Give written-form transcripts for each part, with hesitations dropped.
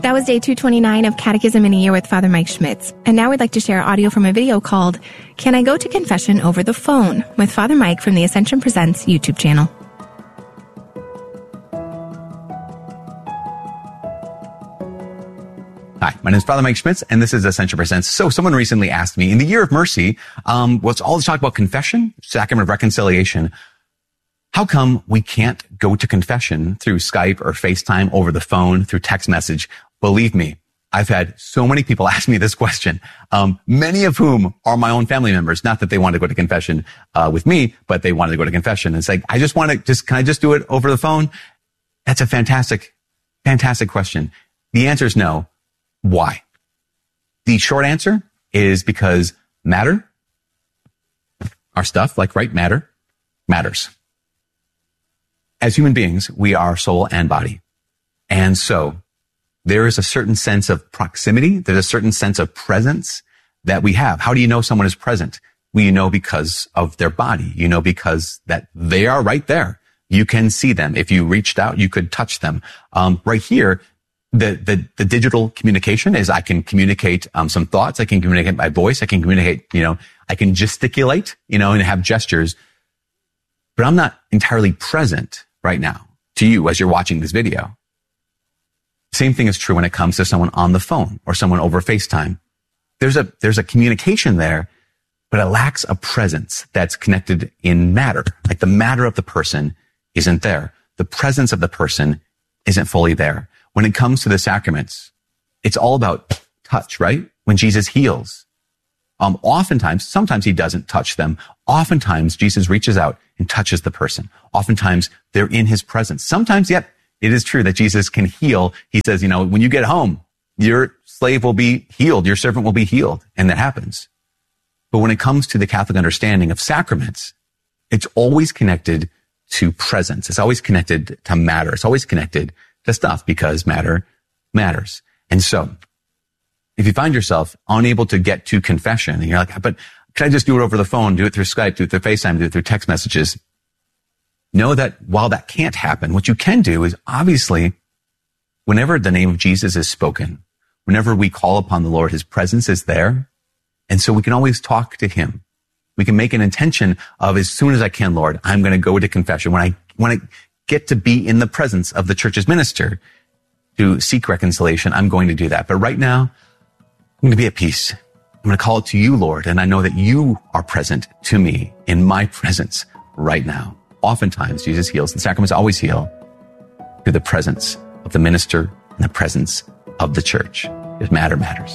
That was day 229 of Catechism in a Year with Father Mike Schmitz. And now we'd like to share audio from a video called Can I Go to Confession Over the Phone? With Father Mike from the Ascension Presents YouTube channel. Hi, my name is Father Mike Schmitz, and this is Ascension Presents. So someone recently asked me, in the Year of Mercy, what's all this talk about confession, sacrament of reconciliation, how come we can't go to confession through Skype or FaceTime, over the phone, through text message? Believe me, I've had so many people ask me this question, many of whom are my own family members. Not that they want to go to confession with me, but they wanted to go to confession. It's like, can I just do it over the phone? That's a fantastic question. The answer is no. Why? The short answer is because matter, our stuff, like matter, matters. As human beings, we are soul and body. And so there is a certain sense of proximity. There's a certain sense of presence that we have. How do you know someone is present? Well, you know because of their body. You know because that they are right there. You can see them. If you reached out, you could touch them. Right here, the digital communication is I can communicate some thoughts. I can communicate by voice. I can communicate, I can gesticulate, and have gestures. But I'm not entirely present right now to you as you're watching this video. Same thing is true when it comes to someone on the phone or someone over FaceTime. There's a communication there, but it lacks a presence that's connected in matter. Like the matter of the person isn't there. The presence of the person isn't fully there. When it comes to the sacraments, it's all about touch, right? When Jesus heals, oftentimes, sometimes he doesn't touch them. Oftentimes, Jesus reaches out and touches the person. Oftentimes, they're in his presence. Sometimes, yet, it is true that Jesus can heal. He says, when you get home, your slave will be healed. Your servant will be healed. And that happens. But when it comes to the Catholic understanding of sacraments, it's always connected to presence. It's always connected to matter. It's always connected to stuff because matter matters. And so if you find yourself unable to get to confession and you're like, but can I just do it over the phone, do it through Skype, do it through FaceTime, do it through text messages? Know that while that can't happen, what you can do is obviously whenever the name of Jesus is spoken, whenever we call upon the Lord, his presence is there. And so we can always talk to him. We can make an intention of as soon as I can, Lord, I'm going to go to confession. When I get to be in the presence of the church's minister to seek reconciliation, I'm going to do that. But right now, I'm going to be at peace. I'm going to call it to you, Lord, and I know that you are present to me in my presence right now. Oftentimes, Jesus heals. The sacraments always heal through the presence of the minister and the presence of the church. Because matter matters.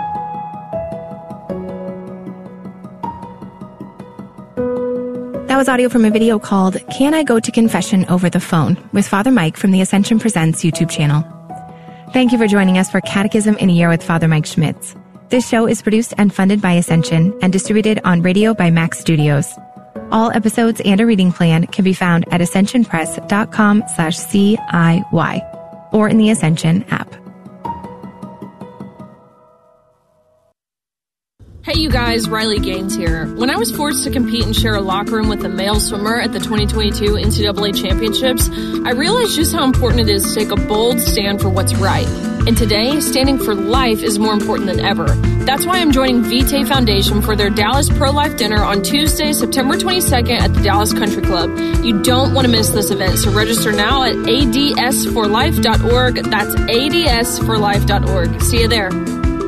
That was audio from a video called Can I Go to Confession Over the Phone? With Father Mike from the Ascension Presents YouTube channel. Thank you for joining us for Catechism in a Year with Father Mike Schmitz. This show is produced and funded by Ascension and distributed on radio by Max Studios. All episodes and a reading plan can be found at ascensionpress.com/CIY or in the Ascension app. Hey you guys, Riley Gaines here. When I was forced to compete and share a locker room with a male swimmer at the 2022 NCAA Championships, I realized just how important it is to take a bold stand for what's right. And today, standing for life is more important than ever. That's why I'm joining Vitae Foundation for their Dallas Pro-Life Dinner on Tuesday, September 22nd at the Dallas Country Club. You don't want to miss this event, so register now at adsforlife.org. That's adsforlife.org. See you there.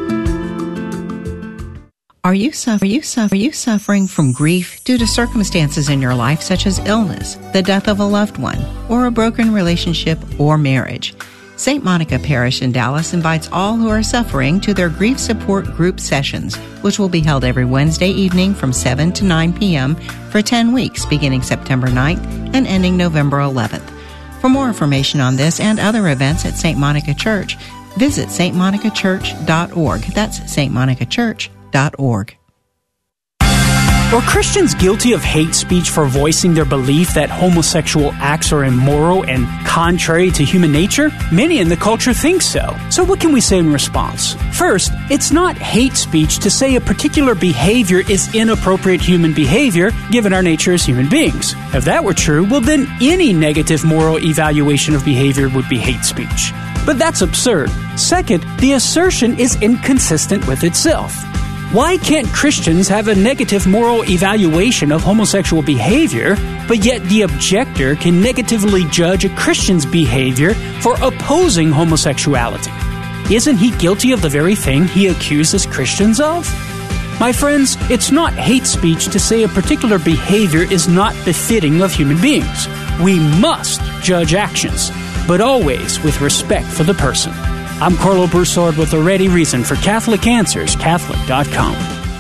Are you suffering from grief due to circumstances in your life such as illness, the death of a loved one, or a broken relationship or marriage? St. Monica Parish in Dallas invites all who are suffering to their grief support group sessions, which will be held every Wednesday evening from 7 to 9 p.m. for 10 weeks beginning September 9th and ending November 11th. For more information on this and other events at St. Monica Church, visit stmonicachurch.org. That's stmonicachurch.org. Are Christians guilty of hate speech for voicing their belief that homosexual acts are immoral and contrary to human nature? Many in the culture think so. So what can we say in response? First, it's not hate speech to say a particular behavior is inappropriate human behavior given our nature as human beings. If that were true, well then any negative moral evaluation of behavior would be hate speech. But that's absurd. Second, the assertion is inconsistent with itself. Why can't Christians have a negative moral evaluation of homosexual behavior, but yet the objector can negatively judge a Christian's behavior for opposing homosexuality? Isn't he guilty of the very thing he accuses Christians of? My friends, it's not hate speech to say a particular behavior is not befitting of human beings. We must judge actions, but always with respect for the person. I'm Carlo Broussard with a ready reason for Catholic Answers, Catholic.com.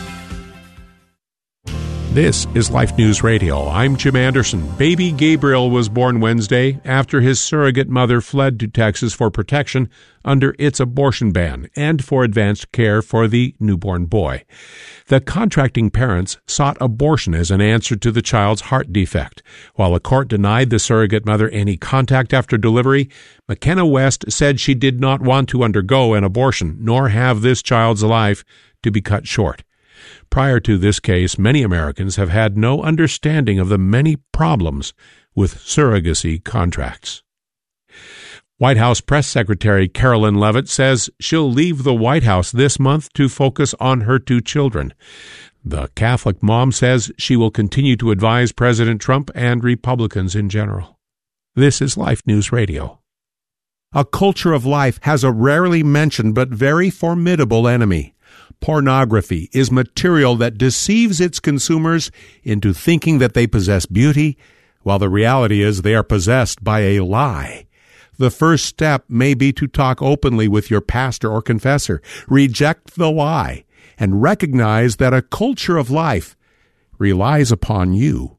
This is Life News Radio. I'm Jim Anderson. Baby Gabriel was born Wednesday after his surrogate mother fled to Texas for protection under its abortion ban and for advanced care for the newborn boy. The contracting parents sought abortion as an answer to the child's heart defect. While a court denied the surrogate mother any contact after delivery, McKenna West said she did not want to undergo an abortion nor have this child's life to be cut short. Prior to this case, many Americans have had no understanding of the many problems with surrogacy contracts. White House Press Secretary Carolyn Leavitt says she'll leave the White House this month to focus on her two children. The Catholic mom says she will continue to advise President Trump and Republicans in general. This is Life News Radio. A culture of life has a rarely mentioned but very formidable enemy. Pornography is material that deceives its consumers into thinking that they possess beauty, while the reality is they are possessed by a lie. The first step may be to talk openly with your pastor or confessor, reject the lie, and recognize that a culture of life relies upon you.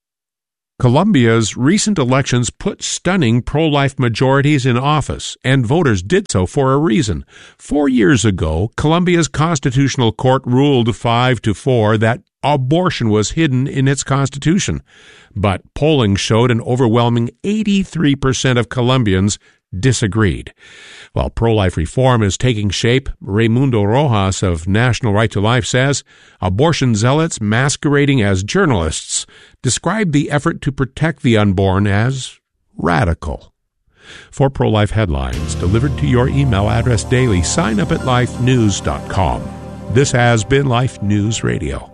Colombia's recent elections put stunning pro-life majorities in office, and voters did so for a reason. 4 years ago, Colombia's constitutional court ruled 5-4 that abortion was hidden in its constitution. But polling showed an overwhelming 83% of Colombians disagreed. While pro-life reform is taking shape, Raimundo Rojas of National Right to Life says abortion zealots masquerading as journalists describe the effort to protect the unborn as radical. For pro-life headlines delivered to your email address daily, sign up at lifenews.com. This has been Life News Radio.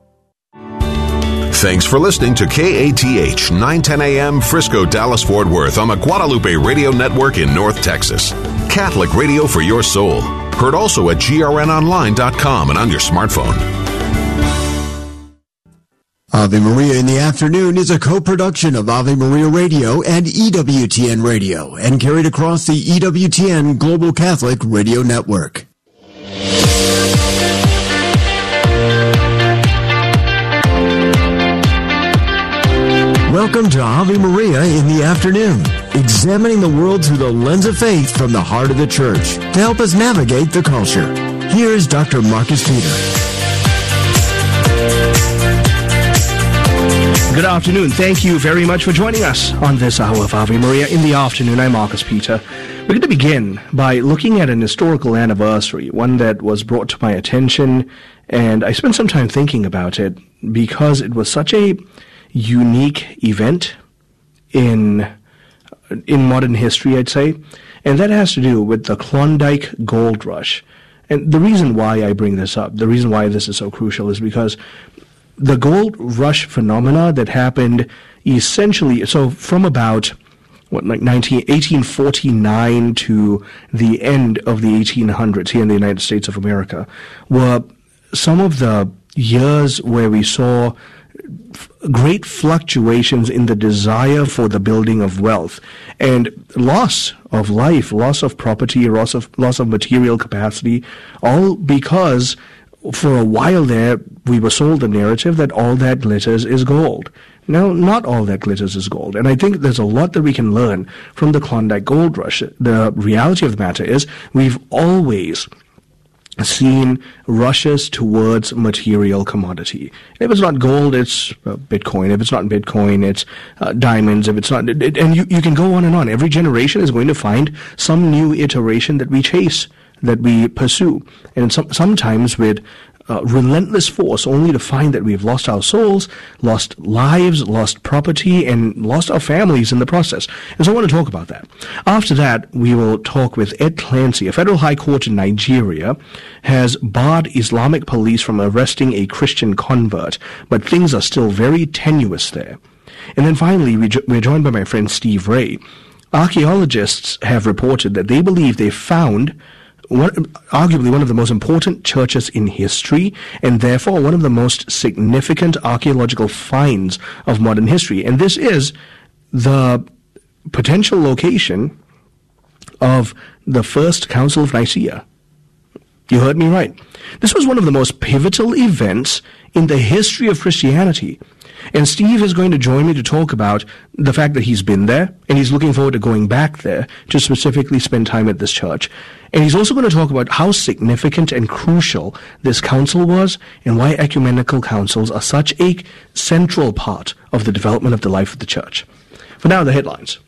Thanks for listening to KATH 910 AM Frisco, Dallas, Fort Worth on the Guadalupe Radio Network in North Texas. Catholic radio for your soul. Heard also at grnonline.com and on your smartphone. Ave Maria in the Afternoon is a co-production of Ave Maria Radio and EWTN Radio and carried across the EWTN Global Catholic Radio Network. Welcome to Ave Maria in the Afternoon, examining the world through the lens of faith from the heart of the Church to help us navigate the culture. Here's Dr. Marcus Peter. Good afternoon. Thank you very much for joining us on this hour of Ave Maria in the Afternoon. I'm Marcus Peter. We're going to begin by looking at an historical anniversary, one that was brought to my attention, and I spent some time thinking about it because it was such a unique event in modern history, I'd say, and that has to do with the Klondike Gold Rush. And the reason why I bring this up, the reason why this is so crucial is because the gold rush phenomena that happened essentially, so from about 1849 to the end of the 1800s here in the United States of America, were some of the years where we saw great fluctuations in the desire for the building of wealth and loss of life, loss of property, loss of material capacity, all because for a while there we were sold the narrative that all that glitters is gold. Now, not all that glitters is gold, and I think there's a lot that we can learn from the Klondike Gold Rush. The reality of the matter is we've always seen rushes towards material commodity. If it's not gold, it's Bitcoin. If it's not Bitcoin, it's diamonds. If it's not, and you can go on and on. Every generation is going to find some new iteration that we chase, that we pursue, and sometimes with relentless force, only to find that we've lost our souls, lost lives, lost property, and lost our families in the process. And so I want to talk about that. After that, we will talk with Ed Clancy. A federal high court in Nigeria has barred Islamic police from arresting a Christian convert, but things are still very tenuous there. And then finally, we're joined by my friend Steve Ray. Archaeologists have reported that they believe they found arguably one of the most important churches in history, and therefore one of the most significant archaeological finds of modern history. And this is the potential location of the First Council of Nicaea. You heard me right. This was one of the most pivotal events in the history of Christianity. And Steve is going to join me to talk about the fact that he's been there, and he's looking forward to going back there to specifically spend time at this church. And he's also going to talk about how significant and crucial this council was, and why ecumenical councils are such a central part of the development of the life of the church. For now, the headlines.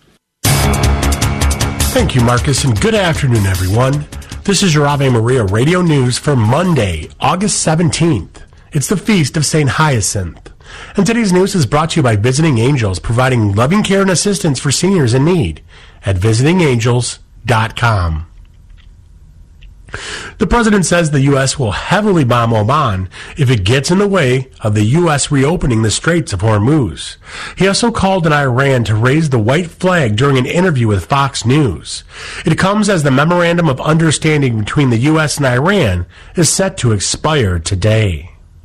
Thank you, Marcus, and good afternoon, everyone. This is your Ave Maria Radio News for Monday, August 17th. It's the Feast of St. Hyacinth. And today's news is brought to you by Visiting Angels, providing loving care and assistance for seniors in need at visitingangels.com. The president says the U.S. will heavily bomb Oman if it gets in the way of the U.S. reopening the Straits of Hormuz. He also called on Iran to raise the white flag during an interview with Fox News. It comes as the memorandum of understanding between the U.S. and Iran is set to expire today.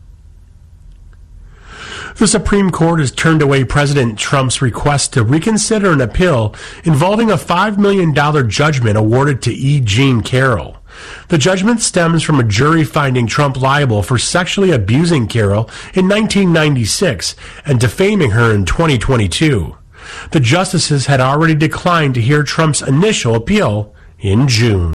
The Supreme Court has turned away President Trump's request to reconsider an appeal involving a $5 million judgment awarded to E. Jean Carroll. The judgment stems from a jury finding Trump liable for sexually abusing Carroll in 1996 and defaming her in 2022. The justices had already declined to hear Trump's initial appeal in June.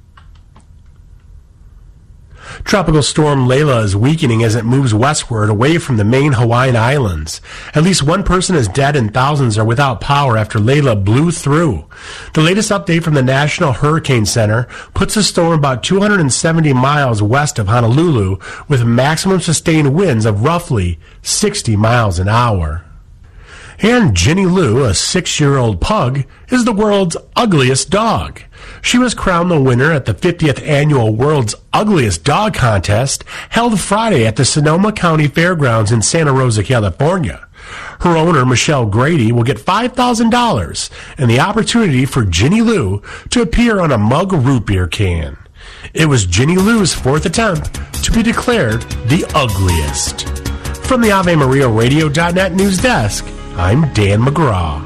Tropical storm Layla is weakening as it moves westward away from the main Hawaiian Islands. At least one person is dead and thousands are without power after Layla blew through. The latest update from the National Hurricane Center puts the storm about 270 miles west of Honolulu with maximum sustained winds of roughly 60 miles an hour. And Ginny Lou, a 6-year-old pug, is the world's ugliest dog. She was crowned the winner at the 50th annual World's Ugliest Dog Contest held Friday at the Sonoma County Fairgrounds in Santa Rosa, California. Her owner, Michelle Grady, will get $5,000 and the opportunity for Ginny Lou to appear on a mug root beer can. It was Ginny Lou's fourth attempt to be declared the ugliest. From the AveMariaRadio.net news desk, I'm Dan McGraw.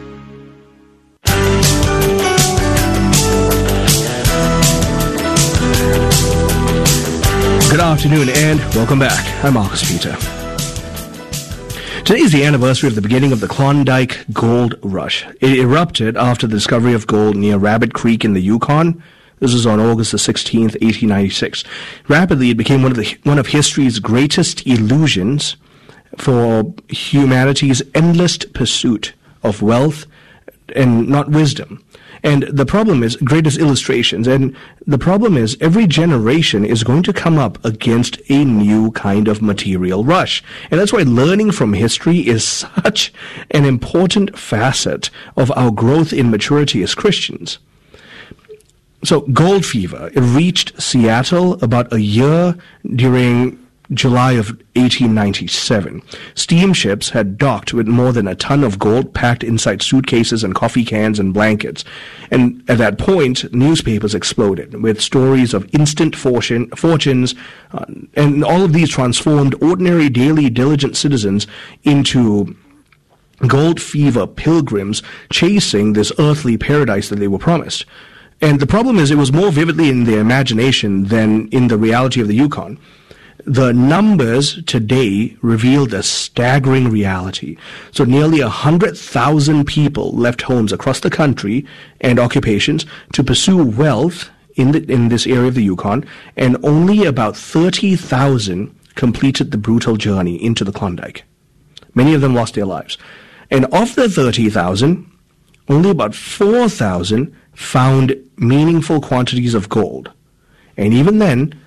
Good afternoon and welcome back. I'm Marcus Peter. Today is the anniversary of the beginning of the Klondike Gold Rush. It erupted after the discovery of gold near Rabbit Creek in the Yukon. This was on August the 16th, 1896. Rapidly, it became one of history's greatest illusions for humanity's endless pursuit of wealth and not wisdom. And the problem is, greatest illustrations, and the problem is every generation is going to come up against a new kind of material rush. And that's why learning from history is such an important facet of our growth in maturity as Christians. So gold fever, it reached Seattle about a year during July of 1897. Steamships had docked with more than a ton of gold packed inside suitcases and coffee cans and blankets. And at that point, newspapers exploded with stories of instant fortunes, and all of these transformed ordinary, daily, diligent citizens into gold fever pilgrims chasing this earthly paradise that they were promised. And the problem is, it was more vividly in their imagination than in the reality of the Yukon. The numbers today revealed a staggering reality. So nearly 100,000 people left homes across the country and occupations to pursue wealth in this area of the Yukon, and only about 30,000 completed the brutal journey into the Klondike. Many of them lost their lives. And of the 30,000, only about 4,000 found meaningful quantities of gold. And even then,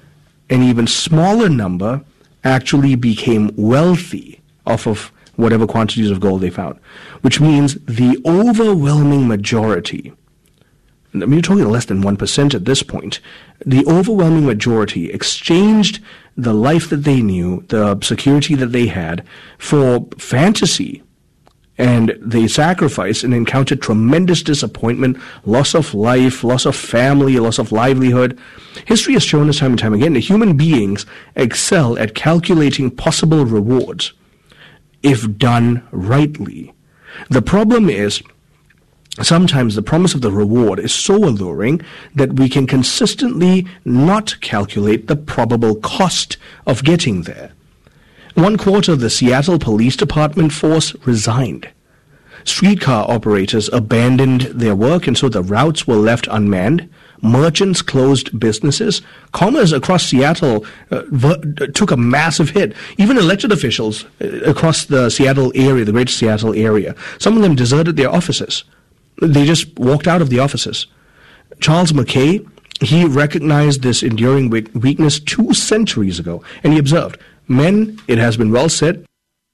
an even smaller number actually became wealthy off of whatever quantities of gold they found, which means the overwhelming majority, I mean, you're talking less than 1% at this point, the overwhelming majority exchanged the life that they knew, the security that they had, for fantasy. And they sacrificed and encountered tremendous disappointment, loss of life, loss of family, loss of livelihood. History has shown us time and time again that human beings excel at calculating possible rewards if done rightly. The problem is, sometimes the promise of the reward is so alluring that we can consistently not calculate the probable cost of getting there. 1/4 of the Seattle Police Department force resigned. Streetcar operators abandoned their work, and so the routes were left unmanned. Merchants closed businesses. Commerce across Seattle took a massive hit. Even elected officials across the Seattle area, the greater Seattle area, some of them deserted their offices. They just walked out of the offices. Charles Mackay, he recognized this enduring weakness 2 centuries ago, and he observed, "Men, it has been well said,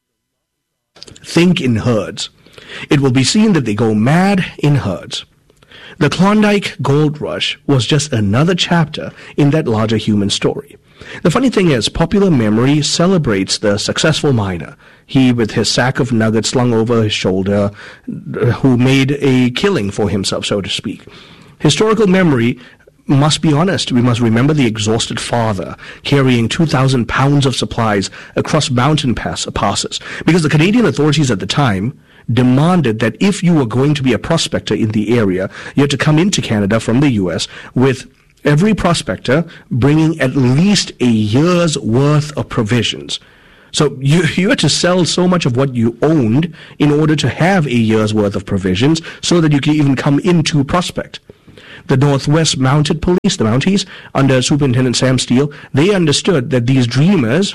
think in herds. It will be seen that they go mad in herds." The Klondike Gold Rush was just another chapter in that larger human story. The funny thing is, popular memory celebrates the successful miner, he with his sack of nuggets slung over his shoulder, who made a killing for himself, so to speak. Historical memory must be honest. We must remember the exhausted father carrying 2,000 pounds of supplies across mountain passes, because the Canadian authorities at the time demanded that if you were going to be a prospector in the area, you had to come into Canada from the U.S. with every prospector bringing at least a year's worth of provisions. So you had to sell so much of what you owned in order to have a year's worth of provisions so that you could even come into prospect. The Northwest Mounted Police, the Mounties, under Superintendent Sam Steele, they understood that these dreamers,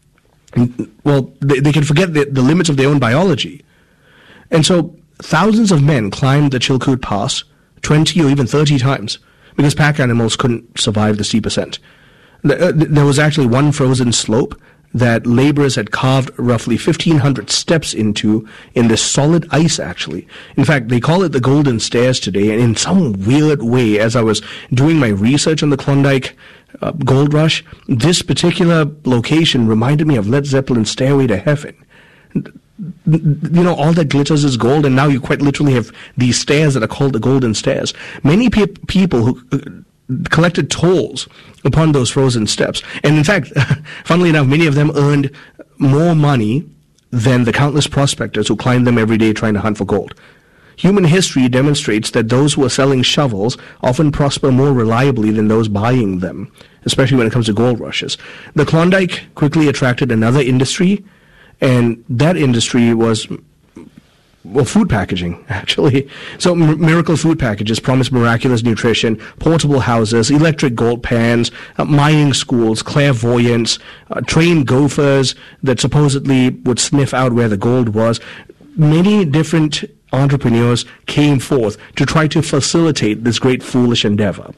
well, they can forget the limits of their own biology. And so thousands of men climbed the Chilkoot Pass 20 or even 30 times because pack animals couldn't survive the steep ascent. There was actually one frozen slope that laborers had carved roughly 1,500 steps into in this solid ice, actually. In fact, they call it the Golden Stairs today, and in some weird way, as I was doing my research on the Klondike Gold Rush, this particular location reminded me of Led Zeppelin's Stairway to Heaven. You know, all that glitters is gold, and now you quite literally have these stairs that are called the Golden Stairs. Many people who collected tolls upon those frozen steps. And in fact, funnily enough, many of them earned more money than the countless prospectors who climbed them every day trying to hunt for gold. Human history demonstrates that those who are selling shovels often prosper more reliably than those buying them, especially when it comes to gold rushes. The Klondike quickly attracted another industry, and that industry was, well, food packaging, actually. So Miracle Food Packages promised miraculous nutrition, portable houses, electric gold pans, mining schools, clairvoyants, trained gophers that supposedly would sniff out where the gold was. Many different entrepreneurs came forth to try to facilitate this great foolish endeavor.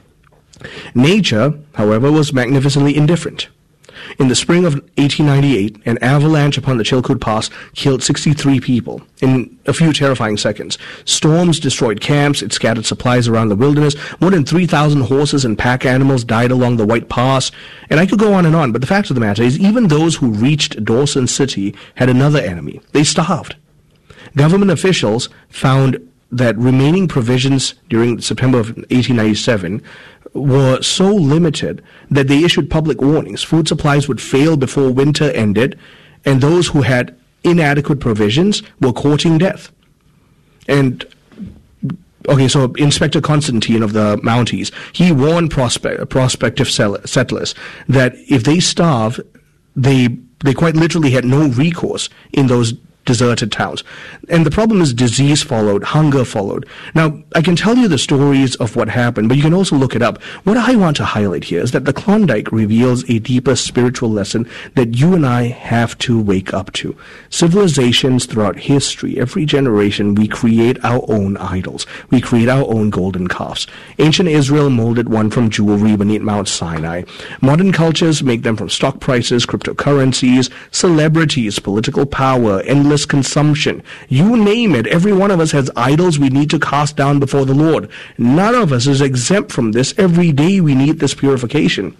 Nature, however, was magnificently indifferent. In the spring of 1898, an avalanche upon the Chilkoot Pass killed 63 people in a few terrifying seconds. Storms destroyed camps, it scattered supplies around the wilderness. More than 3,000 horses and pack animals died along the White Pass. And I could go on, but the fact of the matter is even those who reached Dawson City had another enemy. They starved. Government officials found that remaining provisions during September of 1897 were so limited that they issued public warnings. Food supplies would fail before winter ended, and those who had inadequate provisions were courting death. And, okay, so Inspector Constantine of the Mounties, he warned prospective settlers that if they starve, they quite literally had no recourse in those deserted towns. And the problem is disease followed, hunger followed. Now, I can tell you the stories of what happened, but you can also look it up. What I want to highlight here is that the Klondike reveals a deeper spiritual lesson that you and I have to wake up to. Civilizations throughout history, every generation, we create our own idols. We create our own golden calves. Ancient Israel molded one from jewelry beneath Mount Sinai. Modern cultures make them from stock prices, cryptocurrencies, celebrities, political power, endless consumption. You name it, every one of us has idols we need to cast down before the Lord. None of us is exempt from this. Every day we need this purification.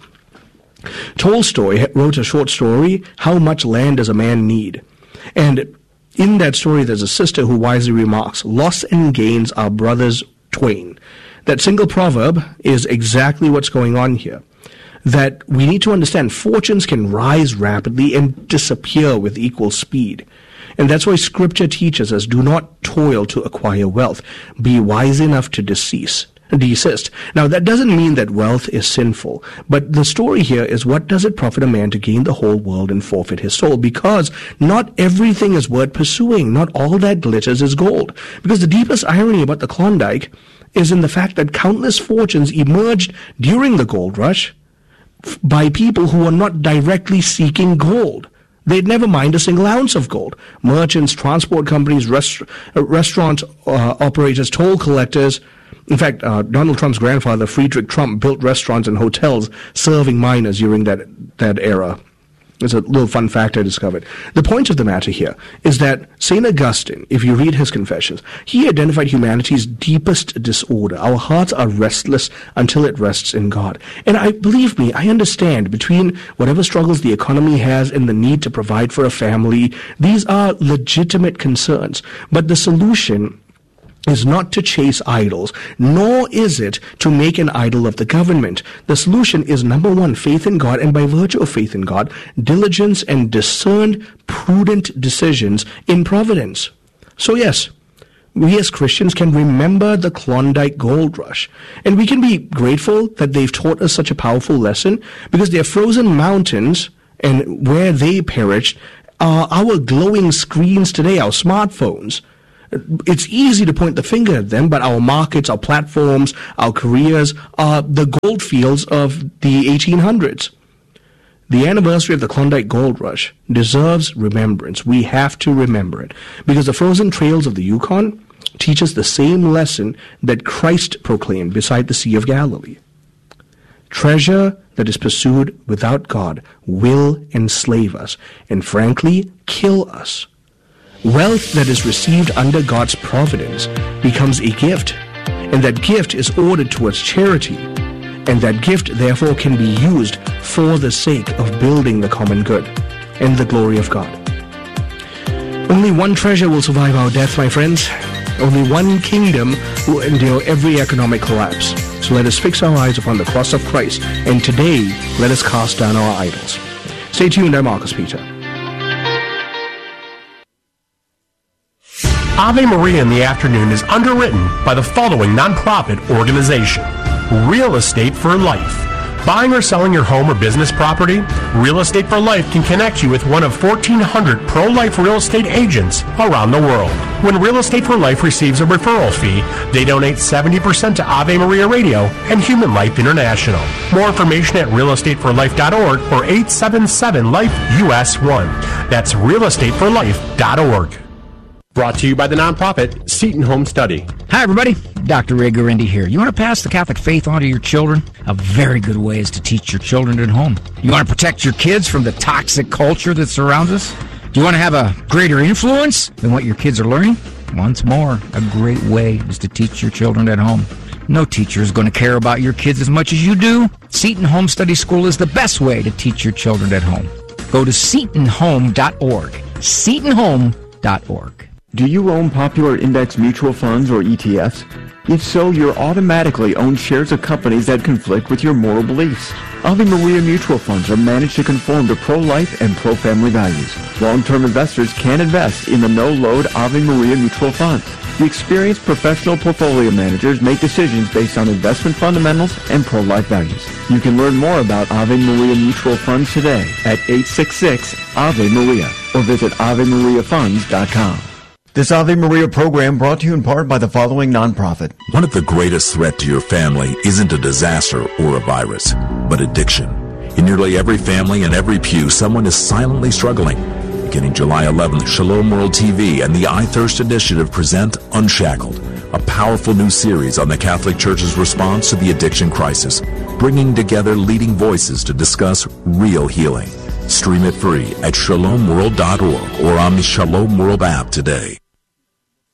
Tolstoy wrote a short story, How Much Land Does a Man Need? And in that story there's a sister who wisely remarks, loss and gains are brothers twain. That single proverb is exactly what's going on here. That we need to understand fortunes can rise rapidly and disappear with equal speed. And that's why Scripture teaches us, do not toil to acquire wealth. Be wise enough to desist. Now, that doesn't mean that wealth is sinful, but the story here is, what does it profit a man to gain the whole world and forfeit his soul? Because not everything is worth pursuing. Not all that glitters is gold. Because the deepest irony about the Klondike is in the fact that countless fortunes emerged during the gold rush by people who were not directly seeking gold. They'd never mined a single ounce of gold. Merchants, transport companies, restaurant operators, toll collectors. In fact, Donald Trump's grandfather, Friedrich Trump, built restaurants and hotels serving miners during that era. It's a little fun fact I discovered. The point of the matter here is that St. Augustine, if you read his Confessions, he identified humanity's deepest disorder. Our hearts are restless until it rests in God. And believe me, I understand between whatever struggles the economy has and the need to provide for a family, these are legitimate concerns. But the solution is not to chase idols, nor is it to make an idol of the government. The solution is, number one, faith in God, and by virtue of faith in God, diligence and discerned, prudent decisions in providence. So yes, we as Christians can remember the Klondike Gold Rush, and we can be grateful that they've taught us such a powerful lesson, because their frozen mountains and where they perished are our glowing screens today, our smartphones. It's easy to point the finger at them, but our markets, our platforms, our careers are the gold fields of the 1800s. The anniversary of the Klondike Gold Rush deserves remembrance. We have to remember it, because the frozen trails of the Yukon teach us the same lesson that Christ proclaimed beside the Sea of Galilee. Treasure that is pursued without God will enslave us and, frankly, kill us. Wealth that is received under God's providence becomes a gift, and that gift is ordered towards charity, and that gift therefore can be used for the sake of building the common good and the glory of God. Only one treasure will survive our death, my friends. Only one kingdom will endure every economic collapse. So let us fix our eyes upon the cross of Christ, and today let us cast down our idols. Stay tuned, I'm Marcus Peter. Ave Maria in the Afternoon is underwritten by the following nonprofit organization: Real Estate for Life. Buying or selling your home or business property? Real Estate for Life can connect you with one of 1,400 pro-life real estate agents around the world. When Real Estate for Life receives a referral fee, they donate 70% to Ave Maria Radio and Human Life International. More information at realestateforlife.org or 877-LIFE-US1. That's realestateforlife.org. Brought to you by the nonprofit Seton Home Study. Hi, everybody. Dr. Ray Guarendi here. You want to pass the Catholic faith on to your children? A very good way is to teach your children at home. You want to protect your kids from the toxic culture that surrounds us? Do you want to have a greater influence than what your kids are learning? Once more, a great way is to teach your children at home. No teacher is going to care about your kids as much as you do. Seton Home Study School is the best way to teach your children at home. Go to SetonHome.org. SetonHome.org. Do you own popular index mutual funds or ETFs? If so, you're automatically own shares of companies that conflict with your moral beliefs. Ave Maria mutual funds are managed to conform to pro-life and pro-family values. Long-term investors can invest in the no-load Ave Maria mutual funds. The experienced professional portfolio managers make decisions based on investment fundamentals and pro-life values. You can learn more about Ave Maria mutual funds today at 866-AVE-MARIA or visit AveMariaFunds.com. This Ave Maria program brought to you in part by the following nonprofit. One of the greatest threats to your family isn't a disaster or a virus, but addiction. In nearly every family and every pew, someone is silently struggling. Beginning July 11th, Shalom World TV and the I Thirst Initiative present Unshackled, a powerful new series on the Catholic Church's response to the addiction crisis, bringing together leading voices to discuss real healing. Stream it free at shalomworld.org or on the Shalom World app today.